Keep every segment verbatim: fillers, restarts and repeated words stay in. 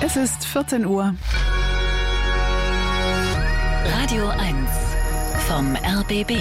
Es ist vierzehn Uhr. Radio eins vom R B B.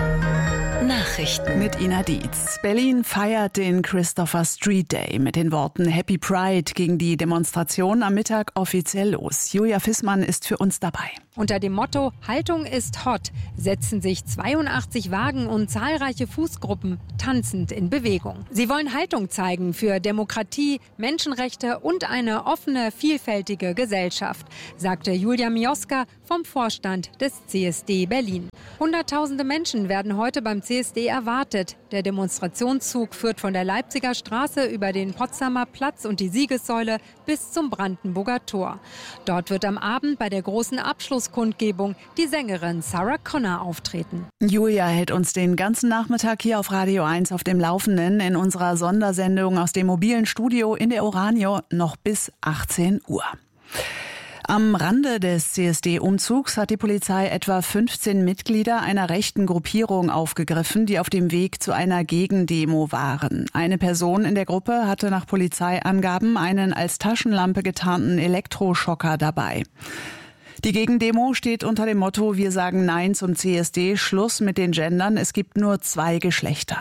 Nachrichten Mit Ina Dietz. Berlin feiert den Christopher Street Day mit den Worten Happy Pride gegen die Demonstration am Mittag offiziell los. Julia Fissmann ist für uns dabei. Unter dem Motto Haltung ist hot setzen sich zweiundachtzig Wagen und zahlreiche Fußgruppen tanzend in Bewegung. Sie wollen Haltung zeigen für Demokratie, Menschenrechte und eine offene, vielfältige Gesellschaft, sagte Julia Mioska vom Vorstand des C S D Berlin. Hunderttausende Menschen werden heute beim C S D erwartet. Der Demonstrationszug führt von der Leipziger Straße über den Potsdamer Platz und die Siegessäule bis zum Brandenburger Tor. Dort wird am Abend bei der großen Abschlusskundgebung die Sängerin Sarah Connor auftreten. Julia hält uns den ganzen Nachmittag hier auf Radio eins auf dem Laufenden in unserer Sondersendung aus dem mobilen Studio in der Oranio noch bis achtzehn Uhr. Am Rande des C S D-Umzugs hat die Polizei etwa fünfzehn Mitglieder einer rechten Gruppierung aufgegriffen, die auf dem Weg zu einer Gegendemo waren. Eine Person in der Gruppe hatte nach Polizeiangaben einen als Taschenlampe getarnten Elektroschocker dabei. Die Gegendemo steht unter dem Motto Wir sagen Nein zum C S D, Schluss mit den Gendern, es gibt nur zwei Geschlechter.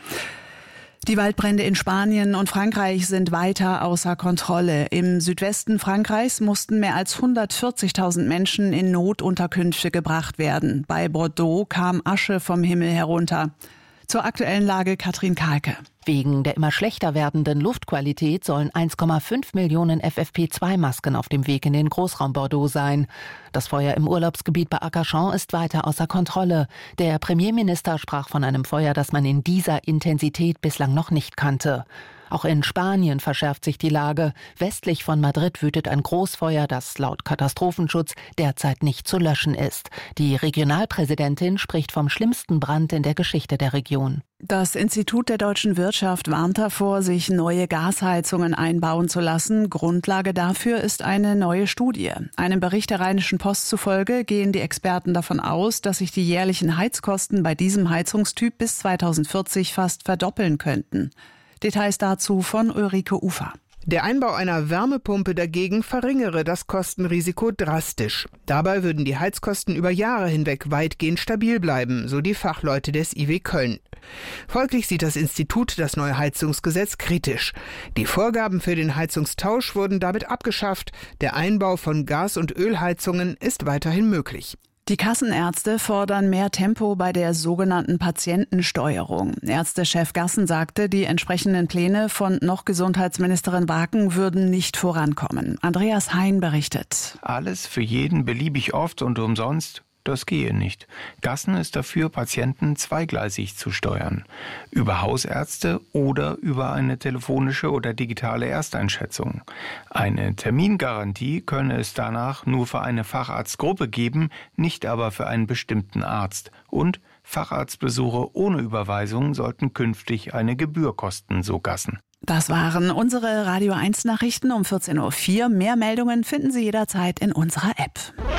Die Waldbrände in Spanien und Frankreich sind weiter außer Kontrolle. Im Südwesten Frankreichs mussten mehr als hundertvierzigtausend Menschen in Notunterkünfte gebracht werden. Bei Bordeaux kam Asche vom Himmel herunter. Zur aktuellen Lage Katrin Kahlke. Wegen der immer schlechter werdenden Luftqualität sollen eins Komma fünf Millionen F F P zwei Masken auf dem Weg in den Großraum Bordeaux sein. Das Feuer im Urlaubsgebiet bei Arcachon ist weiter außer Kontrolle. Der Premierminister sprach von einem Feuer, das man in dieser Intensität bislang noch nicht kannte. Auch in Spanien verschärft sich die Lage. Westlich von Madrid wütet ein Großfeuer, das laut Katastrophenschutz derzeit nicht zu löschen ist. Die Regionalpräsidentin spricht vom schlimmsten Brand in der Geschichte der Region. Das Institut der deutschen Wirtschaft warnt davor, sich neue Gasheizungen einbauen zu lassen. Grundlage dafür ist eine neue Studie. Einem Bericht der Rheinischen Post zufolge gehen die Experten davon aus, dass sich die jährlichen Heizkosten bei diesem Heizungstyp bis zweitausendvierzig fast verdoppeln könnten. Details dazu von Ulrike Ufer. Der Einbau einer Wärmepumpe dagegen verringere das Kostenrisiko drastisch. Dabei würden die Heizkosten über Jahre hinweg weitgehend stabil bleiben, so die Fachleute des I W Köln. Folglich sieht das Institut das neue Heizungsgesetz kritisch. Die Vorgaben für den Heizungstausch wurden damit abgeschafft. Der Einbau von Gas- und Ölheizungen ist weiterhin möglich. Die Kassenärzte fordern mehr Tempo bei der sogenannten Patientensteuerung. Ärztechef Gassen sagte, die entsprechenden Pläne von noch Gesundheitsministerin Waken würden nicht vorankommen. Andreas Hein berichtet. Alles für jeden beliebig oft und umsonst? Das gehe nicht. Gassen ist dafür, Patienten zweigleisig zu steuern. Über Hausärzte oder über eine telefonische oder digitale Ersteinschätzung. Eine Termingarantie könne es danach nur für eine Facharztgruppe geben, nicht aber für einen bestimmten Arzt. Und Facharztbesuche ohne Überweisung sollten künftig eine Gebühr kosten, so Gassen. Das waren unsere Radio eins Nachrichten um vierzehn Uhr vier. Mehr Meldungen finden Sie jederzeit in unserer App.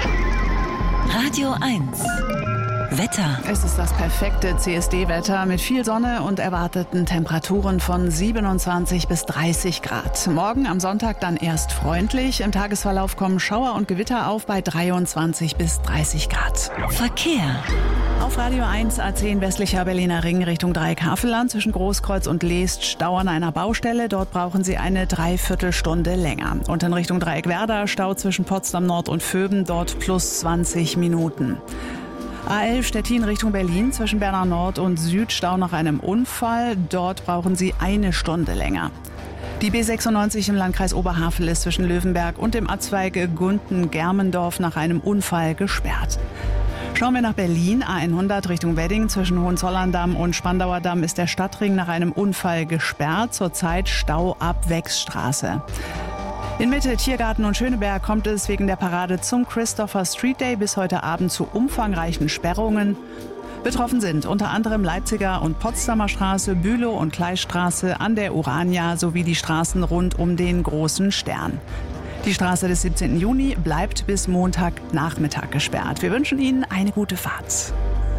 Radio eins Wetter. Es ist das perfekte C S D-Wetter mit viel Sonne und erwarteten Temperaturen von siebenundzwanzig bis dreißig Grad. Morgen am Sonntag dann erst freundlich. Im Tagesverlauf kommen Schauer und Gewitter auf bei dreiundzwanzig bis dreißig Grad. Verkehr. Auf Radio eins A zehn westlicher Berliner Ring Richtung Dreieck-Havelland zwischen Großkreuz und Leest Stau an einer Baustelle. Dort brauchen Sie eine Dreiviertelstunde länger. Und in Richtung Dreieck-Werder Stau zwischen Potsdam Nord und Vöben, dort plus zwanzig Minuten. A elf Stettin Richtung Berlin zwischen Bernau Nord und Süd Stau nach einem Unfall. Dort brauchen Sie eine Stunde länger. Die B sechsundneunzig im Landkreis Oberhavel ist zwischen Löwenberg und dem Abzweig Gunten-Germendorf nach einem Unfall gesperrt. Schauen wir nach Berlin, A hundert Richtung Wedding zwischen Hohenzollern-Damm und Spandauer Damm ist der Stadtring nach einem Unfall gesperrt. Zurzeit Stau ab Wechsstraße. In Mitte, Tiergarten und Schöneberg kommt es wegen der Parade zum Christopher Street Day bis heute Abend zu umfangreichen Sperrungen. Betroffen sind unter anderem Leipziger und Potsdamer Straße, Bülow und Kleistraße an der Urania sowie die Straßen rund um den Großen Stern. Die Straße des siebzehnten Juni bleibt bis Montagnachmittag gesperrt. Wir wünschen Ihnen eine gute Fahrt.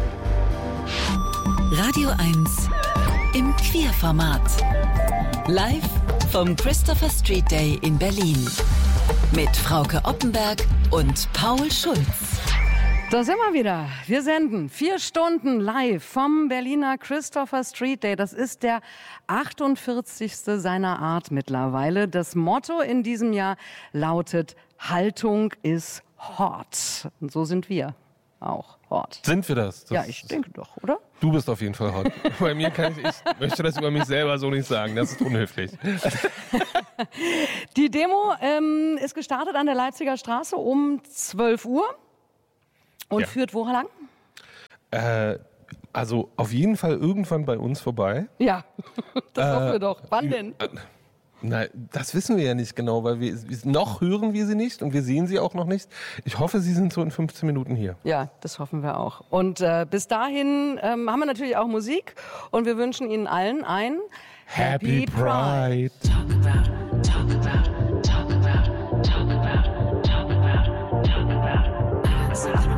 Radio eins im Querformat. Live vom Christopher Street Day in Berlin. Mit Frauke Oppenberg und Paul Schulz. Da sind wir wieder. Wir senden vier Stunden live vom Berliner Christopher Street Day. Das ist der achtundvierzigste seiner Art mittlerweile. Das Motto in diesem Jahr lautet: Haltung ist hot. Und so sind wir auch hot. Sind wir das? das ja, ich denke doch, oder? Du bist auf jeden Fall hot. Bei mir kann ich, ich möchte das über mich selber so nicht sagen. Das ist unhöflich. Die Demo ähm, ist gestartet an der Leipziger Straße um zwölf Uhr. Und ja. führt wo lang? Äh, also auf jeden Fall irgendwann bei uns vorbei. Ja, das äh, hoffen wir doch. Wann denn? Äh, nein, das wissen wir ja nicht genau, weil wir noch hören wir sie nicht und wir sehen sie auch noch nicht. Ich hoffe, sie sind so in fünfzehn Minuten hier. Ja, das hoffen wir auch. Und äh, bis dahin ähm, haben wir natürlich auch Musik und wir wünschen Ihnen allen ein Happy, Happy Pride. Talk about, talk about, talk about, talk about, talk about, talk about.